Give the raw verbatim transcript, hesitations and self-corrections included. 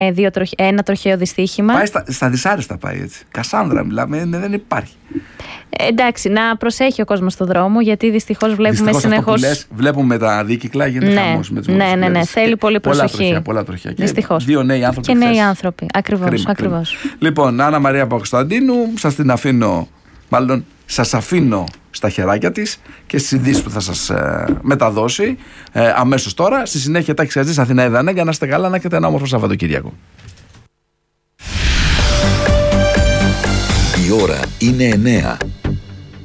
δύο, ένα τροχαίο δυστύχημα. Πάει στα, στα δυσάρεστα πάει έτσι. Κασάνδρα μιλάμε, ναι, δεν υπάρχει. Ε, εντάξει, να προσέχει ο κόσμος στον δρόμο, γιατί δυστυχώς βλέπουμε συνεχώς. Βλέπουμε τα δίκυκλα, γίνεται ναι, χαμός με τις ναι, ναι, ναι, ναι, θέλει πολύ προσοχή. Πολλά τροχιά, πολλά τροχιά. Δυστυχώς. Δύο νέοι άνθρωποι. Και νέοι χθες. άνθρωποι. Ακριβώς. Κρίμα, ακριβώς. κρίμα. Λοιπόν, Άννα Μαρία Παπακοσταντίνου, σας την αφήνω, μάλλον σας αφήνω στα χεράκια της και στις ειδήσεις που θα σας ε, μεταδώσει ε, αμέσως τώρα. Στη συνέχεια Τάκης Χατζής, Αθηνά Ιδανέγκα. Να είστε καλά, να έχετε ένα όμορφο Σαββατοκύριακο. Η ώρα είναι εννέα.